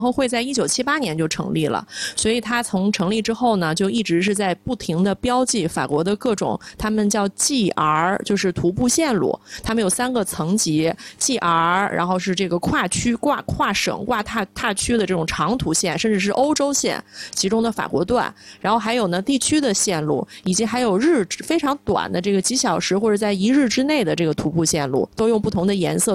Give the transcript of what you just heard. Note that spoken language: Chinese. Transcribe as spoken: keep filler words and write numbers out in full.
后会在一九七八年就成立了，所以它从成立之后呢，就一直是在不停的标记法国的各种，他们叫 G R， 就是徒步线路，他们有三个层级 ，G R， 然后是这个跨区、跨跨省、跨踏踏区的这种长途线，甚至是欧洲线，其中的法国段，然后还有呢地区的线路，以及还有日非常短的这个几小时或者在一日之内的这个徒步线路，都用不同的颜色。